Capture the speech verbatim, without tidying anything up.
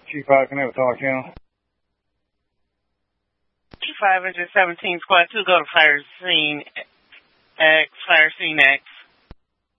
Chief five, can I have a talk channel? Chief five seventeen Squad two, go to fire scene X, fire scene X.